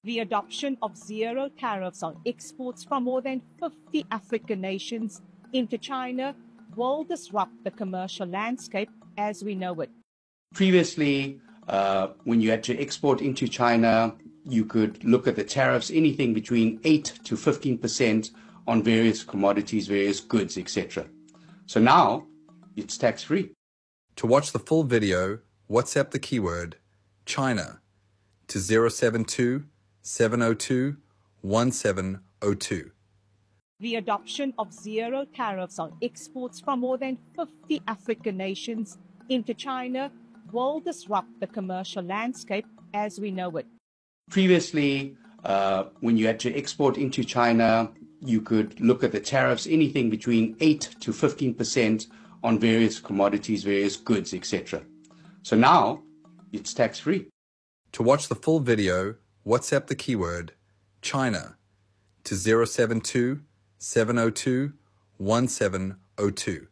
The adoption of zero tariffs on exports from more than 50 African nations into China will disrupt the commercial landscape as we know it. Previously, when you had to export into China, you could look at the tariffs, anything between 8 to 15% on various commodities, various goods, etc. So now it's tax-free. To watch the full video, WhatsApp the keyword China to 072 702 1702. The adoption of zero tariffs on exports from more than 50 African nations into China will disrupt the commercial landscape as we know it. Previously, when you had to export into China, you could look at the tariffs, anything between 8 to 15% on various commodities, various goods, etc. So now it's tax-free. To watch the full video, WhatsApp the keyword China to 072 702 1702.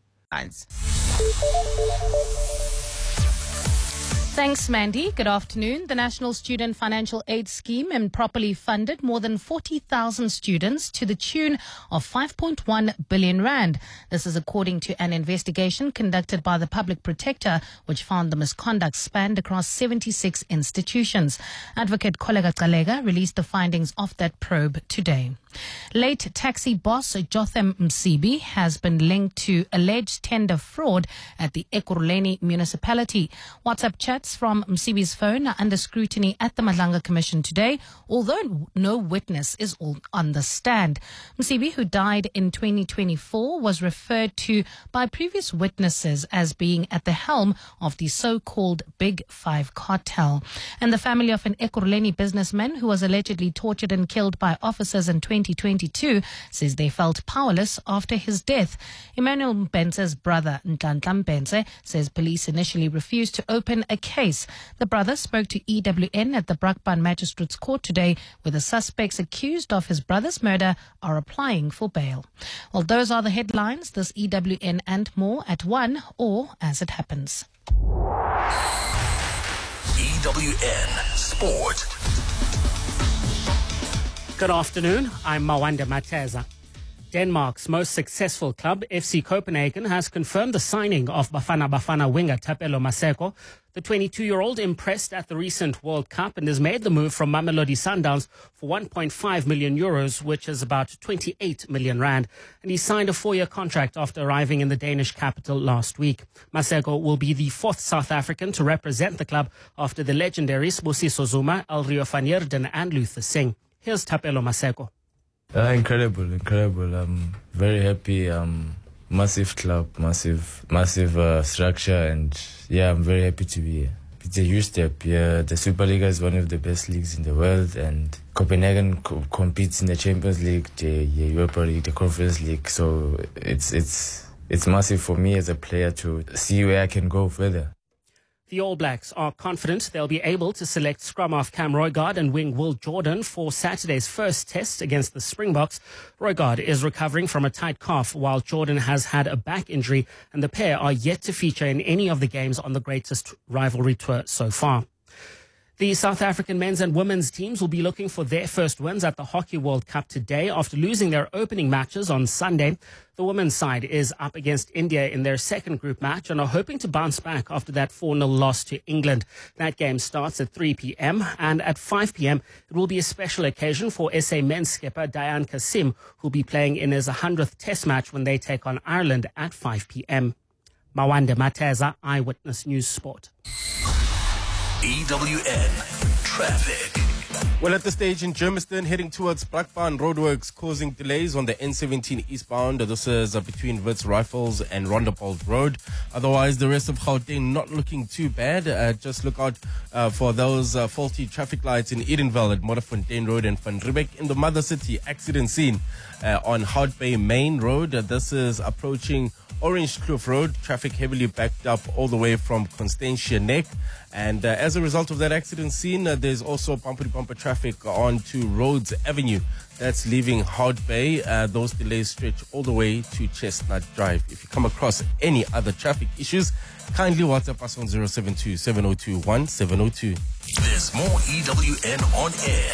Thanks, Mandy. Good afternoon. The National Student Financial Aid Scheme improperly funded more than 40,000 students to the tune of 5.1 billion rand. This is according to an investigation conducted by the Public Protector, which found the misconduct spanned across 76 institutions. Advocate Koleka Kalega released the findings of that probe today. Late taxi boss Jotham Msibi has been linked to alleged tender fraud at the Ekurhuleni municipality. WhatsApp chats from Msibi's phone are under scrutiny at the Madlanga Commission today, although no witness is on the stand. Msibi, who died in 2024, was referred to by previous witnesses as being at the helm of the so-called Big Five cartel. And the family of an Ekurhuleni businessman who was allegedly tortured and killed by officers in 2022 says they felt powerless after his death. Emmanuel Mpenze's brother, Nhlanhla Mpenze, says police initially refused to open a case. The brother spoke to EWN at the Brakpan Magistrates Court today, where the suspects accused of his brother's murder are applying for bail. Well, those are the headlines. This EWN and more at 1 or as it happens. EWN Sport. Good afternoon, I'm Mawanda Mateza. Denmark's most successful club, FC Copenhagen, has confirmed the signing of Bafana Bafana winger Thapelo Maseko. The 22-year-old impressed at the recent World Cup and has made the move from Mamelodi Sundowns for 1.5 million euros, which is about 28 million rand. And he signed a 4-year contract after arriving in the Danish capital last week. Maseko will be the 4th South African to represent the club after the legendary Sibusiso Zuma, Elrio van Heerden and Luther Singh. Here's Thapelo Maseko. Incredible. I'm very happy. Massive club, massive structure, and I'm very happy to be here. It's a huge step. The Superliga is one of the best leagues in the world, and Copenhagen competes in the Champions League, the Europa League, the Conference League. So it's massive for me as a player to see where I can go further. The All Blacks are confident they'll be able to select scrum half Cam Roygaard and wing Will Jordan for Saturday's first test against the Springboks. Roygaard is recovering from a tight calf, while Jordan has had a back injury, and the pair are yet to feature in any of the games on the greatest rivalry tour so far. The South African men's and women's teams will be looking for their first wins at the Hockey World Cup today after losing their opening matches on Sunday. The women's side is up against India in their second group match and are hoping to bounce back after that 4-0 loss to England. That game starts at 3 p.m. and at 5 p.m. it will be a special occasion for SA men's skipper Dayan Kasim, who'll be playing in his 100th test match when they take on Ireland at 5 p.m. Mawanda Mateza, Eyewitness News Sport. EWN Traffic. Well, at this stage in Germiston, heading towards Brakpan, roadworks causing delays on the N17 eastbound. This is between Wits Rifles and Rondebold Road. Otherwise, the rest of Gauteng not looking too bad. Just look out for those faulty traffic lights in Edenville at Modderfontein Road and Van Riebeeck. In the Mother City, accident scene on Hout Bay Main Road. This is approaching Orange Kloof Road. Traffic heavily backed up all the way from Constantia Neck. And as a result of that accident scene, there's also bumper-to-bumper traffic onto Rhodes Avenue. That's leaving Hout Bay. Those delays stretch all the way to Chestnut Drive. If you come across any other traffic issues, kindly WhatsApp us on 072 702 1702. There's more EWN on air.